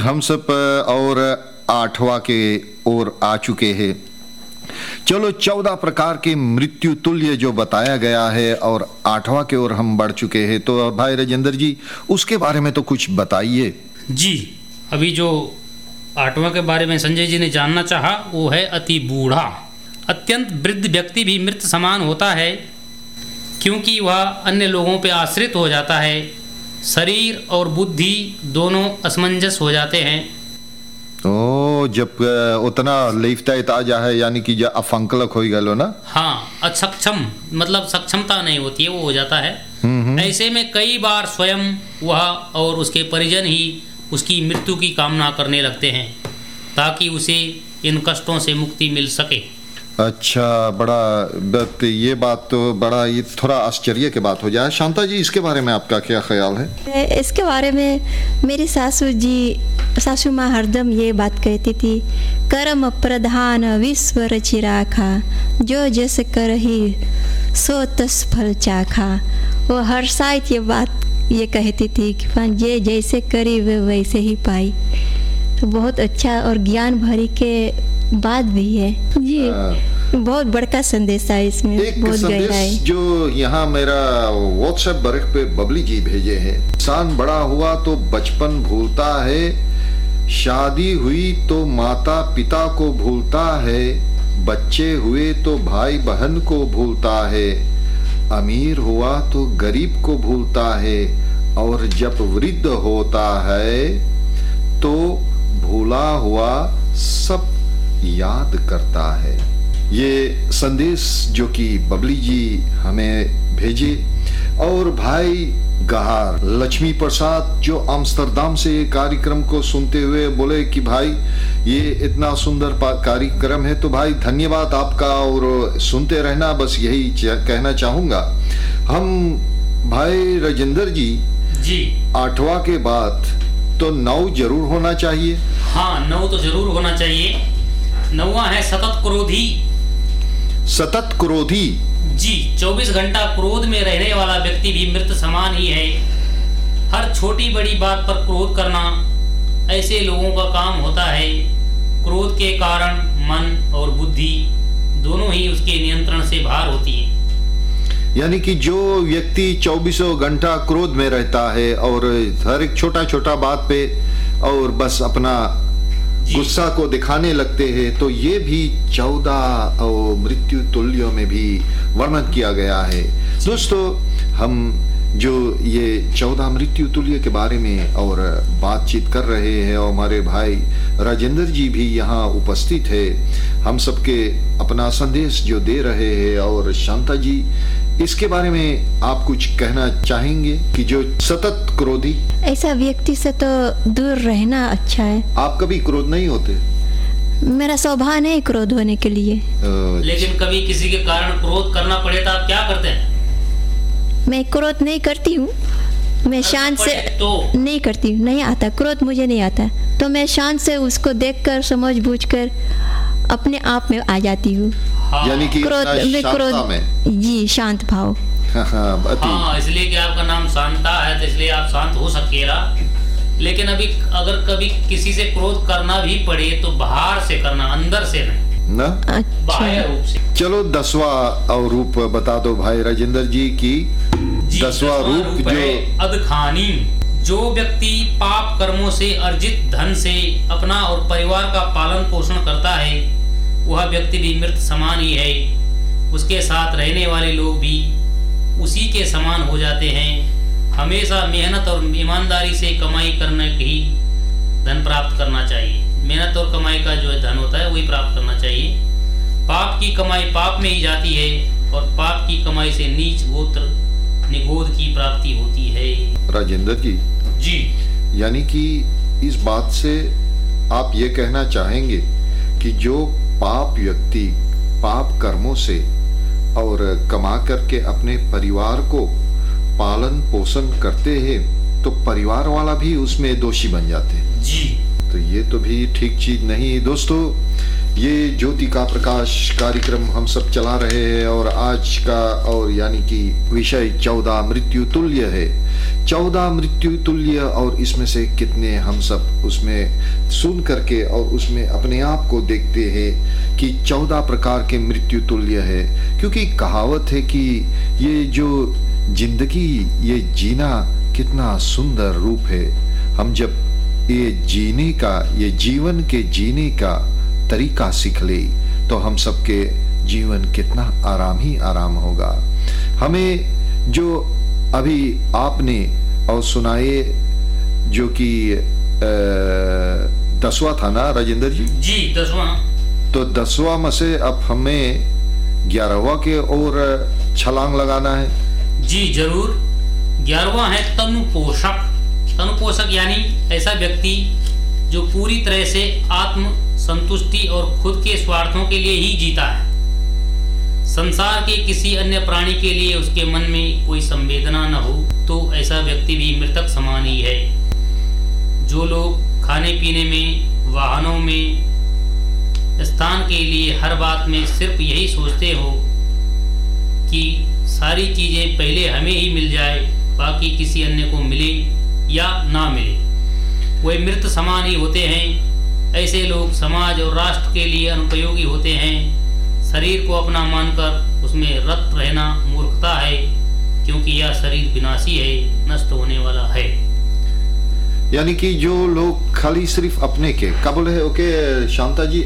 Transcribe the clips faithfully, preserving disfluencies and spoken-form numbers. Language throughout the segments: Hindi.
हम सब और आठवां के ओर आ चुके हैं। चलो चौदह प्रकार के मृत्यु तुल्य जो बताया गया है और आठवां के ओर हम बढ़ चुके हैं, तो भाई राजेंद्र जी उसके बारे में तो कुछ बताइए। जी, अभी जो आठवां के बारे में संजय जी ने जानना चाहा वो है अति बूढ़ा। अत्यंत वृद्ध व्यक्ति भी मृत समान होता है, क्योंकि वह अन्य लोगों पर आश्रित हो जाता है। शरीर और बुद्धि दोनों असमंजस हो जाते हैं। ओ, जब उतना लेफ्ता आ जाए, यानी कि अफंकलक हो गलो ना। हाँ, असक्षम मतलब सक्षमता नहीं होती है, वो हो जाता है। ऐसे में कई बार स्वयं वह और उसके परिजन ही उसकी मृत्यु की कामना करने लगते हैं, ताकि उसे इन कष्टों से मुक्ति मिल सके। अच्छा, बड़ा ये बात तो बड़ा ये थोड़ा आश्चर्य की बात हो जाए। शांता जी, इसके बारे में आपका क्या ख्याल है? इसके बारे में मेरी सासू जी सासू माँ हरदम ये बात कहती थी, कर्म प्रधान विश्व रचि राखा, जो जैसे करही सो तस फल चाखा। वो हर साथ ये बात ये कहती थी कि जे जैसे करी वे वैसे ही पाई। तो बहुत अच्छा और ज्ञान भरी के बात भी है जी। बहुत बड़का संदेश है इसमें, एक बहुत संदेश जो यहाँ मेरा व्हाट्सएप बरक पे बबली जी भेजे हैं। इंसान बड़ा हुआ तो बचपन भूलता है, शादी हुई तो माता पिता को भूलता है, बच्चे हुए तो भाई बहन को भूलता है, अमीर हुआ तो गरीब को भूलता है, और जब वृद्ध होता है तो भूला हुआ सब याद करता है। ये संदेश जो कि बबली जी हमें भेजे। और भाई गहार लक्ष्मी प्रसाद जो आम्स्टरडाम से कार्यक्रम को सुनते हुए बोले कि भाई ये इतना सुंदर कार्यक्रम है, तो भाई धन्यवाद आपका, और सुनते रहना, बस यही कहना चाहूंगा। हम भाई राजेंद्र जी जी आठवां के बाद तो नौ जरूर होना चाहिए। हाँ, नौ तो जरूर होना चाहिए। नौवां है सतत क्रोधी। सतत क्रोधी जी, चौबीस घंटा क्रोध में रहने वाला व्यक्ति भी मृत समान ही है। हर छोटी बड़ी बात पर क्रोध करना ऐसे लोगों का काम होता है। क्रोध के कारण मन और बुद्धि दोनों ही उसके नियंत्रण से बाहर होती है। यानी कि जो व्यक्ति चौबीसों घंटा क्रोध में रहता है और हर एक छोटा छोटा बात पे और बस अपना गुस्सा को दिखाने लगते हैं, तो ये भी चौदह और मृत्यु तुल्यों में भी वर्णन किया गया है। दोस्तों, हम जो ये चौदह मृत्यु तुल्य के बारे में और बातचीत कर रहे हैं, और हमारे भाई राजेंद्र जी भी यहाँ उपस्थित है, हम सबके अपना संदेश जो दे रहे हैं। और शांता जी, इसके बारे में आप कुछ कहना चाहेंगे कि जो सतत क्रोधी, ऐसा व्यक्ति से तो दूर रहना अच्छा है। आप कभी क्रोध नहीं होते? मेरा स्वभाव नहीं क्रोध होने के लिए। लेकिन कभी किसी के कारण क्रोध करना पड़े तो आप क्या करते हैं? मैं क्रोध नहीं करती हूँ, मैं शांत से तो नहीं करती हूँ, नहीं आता क्रोध, मुझे नहीं आता। तो मैं शांत से उसको देखकर समझ बूझकर अपने आप में आ जाती हूँ। हाँ, यानी कि क्रोध में क्रोध में जी शांत भाव। हाँ, हाँ, इसलिए कि आपका नाम शांता है, तो इसलिए आप शांत हो सकेला। लेकिन अभी अगर कभी किसी से क्रोध करना भी पड़े तो बाहर से करना, अंदर से नहीं ना, बाह्य रूप से। चलो दसवां और रूप बता दो भाई राजेंद्र जी की। दसवां रूप जो अदखानी। जो व्यक्ति पाप कर्मों से अर्जित धन से अपना और परिवार का पालन पोषण करता है, वह व्यक्ति भी मृत समान ही है। उसके साथ रहने वाले लोग भी उसी के समान हो जाते हैं। हमेशा मेहनत और ईमानदारी से कमाई करने की धन प्राप्त करना चाहिए। मेहनत और कमाई का जो धन होता है वही प्राप्त करना चाहिए। पाप की कमाई पाप में ही जाती है, और पाप की कमाई से नीच गोत्र निगोध की प्राप्ति होती है। राजेंद्र जी जी यानी कि इस बात से आप ये कहना चाहेंगे कि जो पाप व्यक्ति पाप कर्मों से और कमा करके अपने परिवार को पालन पोषण करते हैं, तो परिवार वाला भी उसमें दोषी बन जाते हैं। जी तो ये तो भी ठीक चीज नहीं। दोस्तों, ये ज्योति का प्रकाश कार्यक्रम हम सब चला रहे हैं और आज का और यानी कि विषय चौदह मृत्यु तुल्य है। चौदह मृत्यु तुल्य और इसमें से कितने हम सब उसमें सुन करके और उसमें अपने आप को देखते हैं कि चौदह प्रकार के मृत्यु तुल्य है। क्योंकि कहावत है कि ये जो जिंदगी ये जीना कितना सुंदर रूप है। हम जब ये जीने का ये जीवन के जीने का तरीका सीख ले तो हम सबके जीवन कितना आराम ही आराम होगा। हमें जो अभी आपने और सुनाए जो कि दसवां था ना राजेंद्र जी? जी दसवां। तो दसवां में से अब हमें ग्यारहवां के और छलांग लगाना है। जी जरूर। ग्यारहवां है तनु पोषक। तनु पोषक यानी ऐसा व्यक्ति जो पूरी तरह से आत्म संतुष्टि और खुद के स्वार्थों के लिए ही जीता है। संसार के किसी अन्य प्राणी के लिए उसके मन में कोई संवेदना न हो तो ऐसा व्यक्ति भी मृतक समान ही है। जो लोग खाने पीने में, वाहनों में, स्थान के लिए हर बात में सिर्फ यही सोचते हो कि सारी चीजें पहले हमें ही मिल जाए, बाकी किसी अन्य को मिले या ना मिले, वे मृत समान ही होते हैं। ऐसे लोग समाज और राष्ट्र के लिए अनुपयोगी होते हैं। शरीर को अपना मानकर उसमें रत रहना मूर्खता है, क्योंकि यह शरीर विनाशी है, नष्ट होने वाला है। यानी कि जो लोग खाली सिर्फ अपने के क्या बोले है ओके शांता जी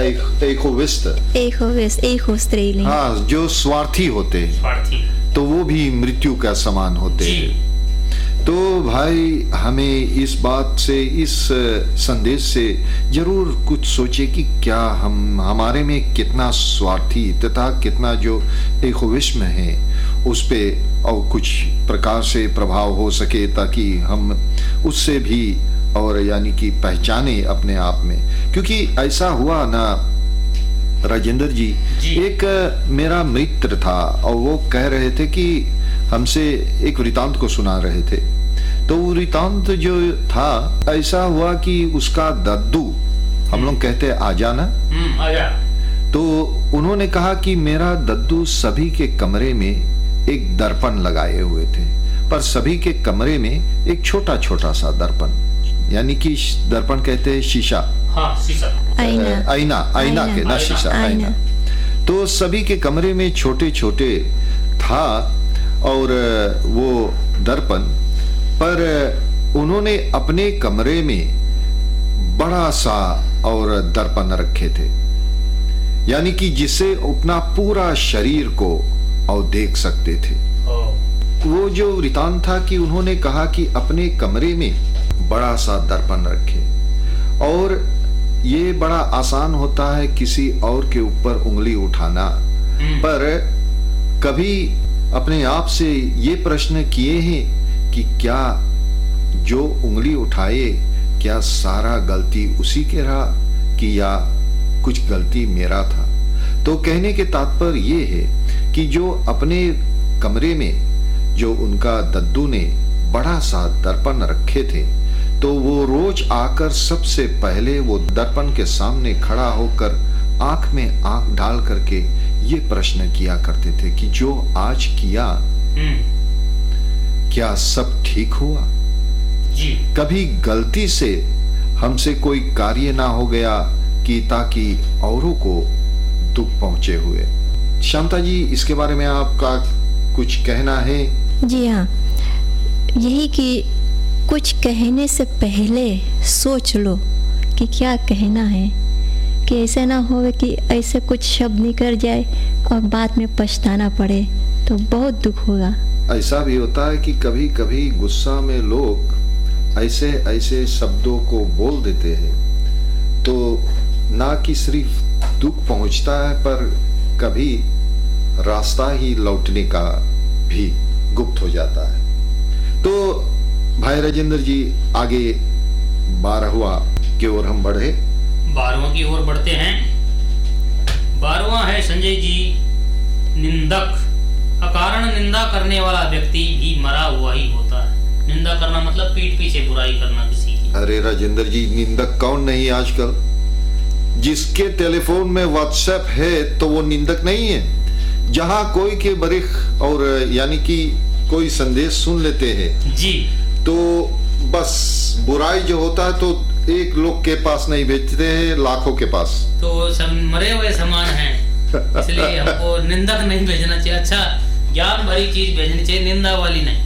एकोविस्ट एकोविस्ट एको स्त्रीलिंग, हाँ, जो स्वार्थी होते हैं स्वार्थी तो वो भी मृत्यु का समान होते हैं। तो भाई हमें इस बात से, इस संदेश से जरूर कुछ सोचे कि क्या हम हमारे में कितना स्वार्थी तथा कितना जो एकोविस्म है उस पे और कुछ प्रकार से प्रभाव हो सके, ताकि हम उससे भी और यानी कि पहचाने अपने आप में। क्योंकि ऐसा हुआ ना राजेंद्र जी, जी। एक मेरा मित्र था और वो कह रहे थे कि हमसे एक वृतांत को सुना रहे थे। तो वृतांत जो था ऐसा हुआ कि उसका दद्दू, हम लोग कहते हैं आजा ना, आजा। तो उन्होंने कहा कि मेरा दद्दू सभी के कमरे में एक दर्पण लगाए हुए थे, पर सभी के कमरे में एक छोटा छोटा सा दर्पण, यानी कि दर्पण कहते हैं शीशा, हाँ शीशा, आईना आईना आईना के ना शीशा, आईना। तो सभी के कमरे में छोटे छोटे था और वो दर्पण, पर उन्होंने अपने कमरे में बड़ा सा और दर्पण रखे थे, यानी कि जिससे अपना पूरा शरीर को और देख सकते थे। वो जो वृतांत था कि उन्होंने कहा कि अपने कमरे में बड़ा सा दर्पण रखे, और ये बड़ा आसान होता है किसी और के ऊपर उंगली उठाना, पर कभी अपने आप से ये प्रश्न किए हैं कि क्या जो उंगली उठाए क्या सारा गलती उसी के रहा कि या कुछ गलती मेरा था। तो कहने के तात्पर्य ये है कि जो अपने कमरे में जो उनका दद्दू ने बड़ा सा दर्पण रखे थे, तो वो रोज आकर सबसे पहले वो दर्पण के सामने खड़ा होकर आंख में आंख डाल करके ये प्रश्न किया करते थे कि जो आज किया क्या सब ठीक हुआ? जी। कभी गलती से हमसे कोई कार्य ना हो गया कि ताकि औरों को दुख पहुंचे हुए। शांता जी, इसके बारे में आपका कुछ कहना है? जी हाँ, यही कि कुछ कहने से पहले सोच लो कि क्या कहना है, कि ऐसा ना हो कि ऐसे कुछ शब्द निकल जाए और बाद में पछताना पड़े तो बहुत दुख होगा। ऐसा भी होता है कि कभी कभी गुस्सा में लोग ऐसे ऐसे शब्दों को बोल देते हैं, तो ना कि सिर्फ दुख पहुंचता है पर कभी रास्ता ही लौटने का भी गुप्त हो जाता है। तो भाई राजेंद्र जी, आगे बारहवां की ओर हम बढ़े। बारहवां की ओर बढ़ते हैं। बारहवां है संजय जी, निंदक। अकारण निंदा करने वाला व्यक्ति भी मरा हुआ ही होता है। निंदा करना मतलब पीठ पीछे बुराई करना किसी की। अरे राजेंद्र जी, निंदक कौन नहीं आजकल? जिसके टेलीफोन में व्हाट्सएप है तो वो निंदक नहीं है। जहां कोई के बरिख और यानी कि कोई संदेश सुन लेते हैं जी, तो बस बुराई जो होता है तो एक लोग के पास नहीं भेजते हैं, लाखों के पास। तो सब मरे हुए समान हैं, इसलिए हमको निंदक नहीं भेजना चाहिए। अच्छा ज्ञान भरी चीज भेजनी चाहिए, निंदा वाली नहीं।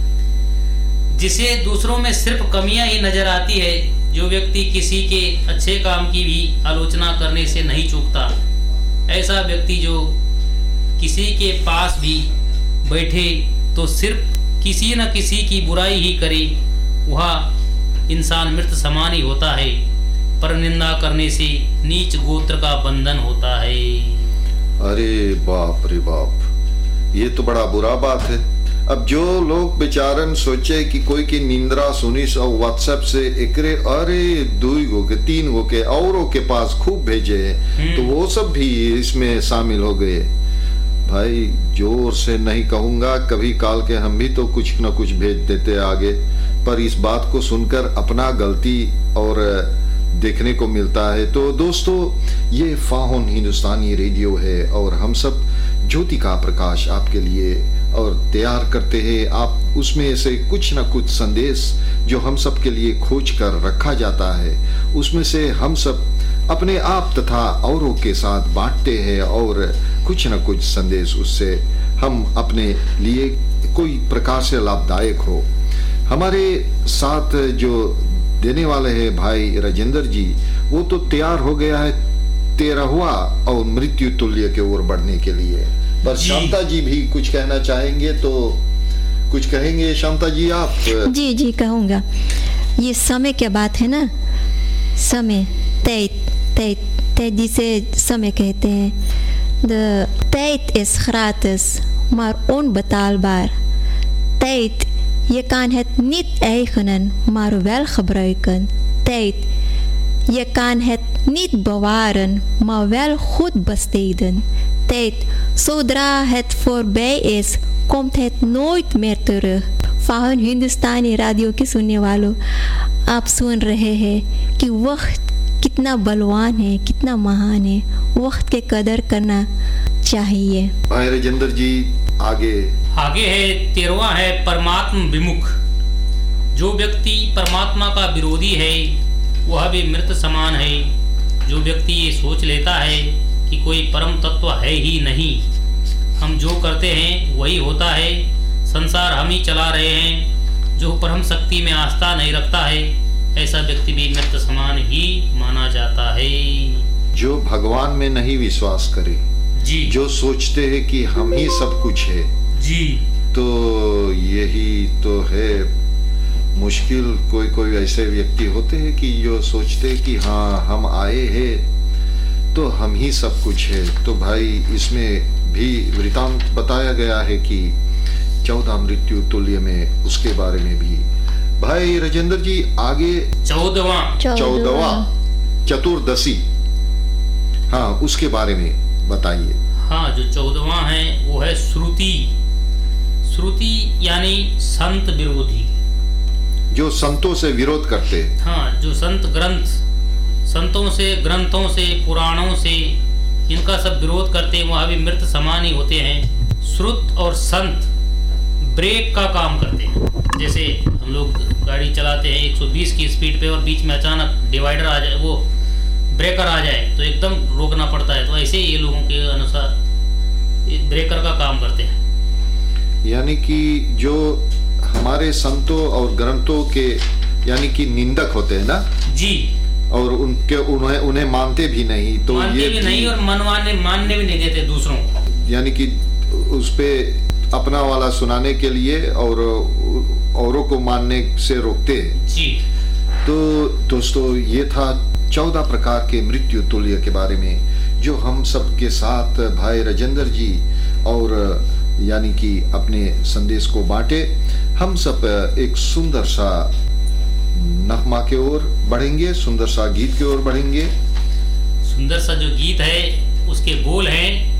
जिसे दूसरों में सिर्फ कमियां ही नजर आती है, जो व्यक्ति किसी के अच्छे काम की भी आलोचना करने से नहीं चूकता, ऐसा व्यक्ति जो किसी के पास भी बैठे तो सिर्फ किसी न किसी की बुराई ही करे, वह इंसान मृत समान ही होता है। पर निंदा करने से नीच गोत्र का बंधन होता है। अरे बाप रे बाप, ये तो बड़ा बुरा बात है। अब जो लोग बेचारन सोचे कि कोई की निंद्रा सुनी सो व्हाट्सएप से एकरे अरे दुई गो के तीन गो के औरों के पास खूब भेजे, तो वो सब भी इसमें शामिल हो गए। भाई जोर से नहीं कहूंगा, कभी काल के हम भी तो कुछ न कुछ भेज देते आगे, पर इस बात को सुनकर अपना गलती और देखने को मिलता है। तो दोस्तों, ये फाहुन हिंदुस्तानी रेडियो है और हम सब ज्योति का प्रकाश आपके लिए और तैयार करते हैं। आप उसमें से कुछ न कुछ संदेश जो हम सब के लिए खोज कर रखा जाता है, उसमें से हम सब अपने आप तथा औरों के साथ बांटते हैं और कुछ न कुछ संदेश उससे हम अपने लिए कोई प्रकार से लाभदायक हो। हमारे साथ जो देने वाले हैं भाई राजेंद्र जी, वो तो तैयार हो गया है तेरहवा और मृत्यु तुल्य के ओर बढ़ने के लिए। पर शांता जी भी कुछ कहना चाहेंगे तो कुछ कहेंगे शांता जी आप? जी जी कहूँगा। ये समय क्या बात है ना, समय tijd tijd tijd जिसे समय कहते हैं। De tijd is gratis, maar onbetaalbaar. Tijd, je kan het niet eigenen, maar wel gebruiken. Tijd, je kan het niet bewaren, maar wel goed besteden. Tijd, zodra het voorbij is, komt het nooit meer terug. फाहुन Hindustani radio के सुनने वालों, आप सुन रहे हैं कि वक्त कितना बलवान है, कितना महान है। वक्त के कदर करना चाहिए। भाई राजेंद्र जी आगे आगे है तेरहवां है परमात्म विमुख। जो व्यक्ति परमात्मा का विरोधी है वह भी मृत समान है। जो व्यक्ति ये सोच लेता है कि कोई परम तत्व है ही नहीं, हम जो करते हैं वही होता है, संसार हम ही चला रहे हैं, जो परम शक्ति में आस्था नहीं रखता है, ऐसा व्यक्ति भी मृत समान ही माना जाता है। जो भगवान में नहीं विश्वास करे जी, जो सोचते हैं कि हम ही सब कुछ है जी, तो यही तो है मुश्किल। कोई कोई ऐसे व्यक्ति होते हैं कि जो सोचते हैं कि हाँ हम आए हैं तो हम ही सब कुछ है। तो भाई इसमें भी वृतांत बताया गया है कि चौदह मृत्यु तुल्य में, उसके बारे में भी भाई राजेंद्र जी आगे चौदहवां चौदहवा चतुर्दशी, हाँ उसके बारे में बताइए। हाँ, जो चौदहवां है वो है श्रुति। श्रुति यानी संत विरोधी, जो संतों से विरोध करते हैं। हाँ, जो संत ग्रंथ, संतों से, ग्रंथों से, पुराणों से इनका सब विरोध करते हैं, वह भी मृत समान ही होते हैं। श्रुत और संत ब्रेक का काम करते हैं। जैसे हम लोग गाड़ी चलाते हैं एक सौ बीस की स्पीड पे और बीच में अचानक डिवाइडर आ जाए, वो ब्रेकर आ जाए तो एकदम रोकना पड़ता है, तो ऐसे ही ये लोगों के अनुसार ब्रेकर का काम करते हैं। यानी कि जो हमारे संतों और ग्रंथों के यानी कि निंदक होते हैं ना जी, और उनके उन्हें उन्हें मानते भी नहीं, तो मानते ये भी नहीं और मनवाने मानने भी नहीं देते दूसरों को, यानी कि उस पे अपना वाला सुनाने के लिए और औरों को मानने से रोकते हैं जी। तो दोस्तों, ये था चौदह प्रकार के मृत्यु तुल्य के बारे में जो हम सब के साथ भाई राजेंद्र जी और यानी कि अपने संदेश को बांटे। हम सब एक सुंदर सा नगमा के ओर बढ़ेंगे, सुंदर सा गीत की ओर बढ़ेंगे। सुंदर सा जो गीत है उसके बोल हैं,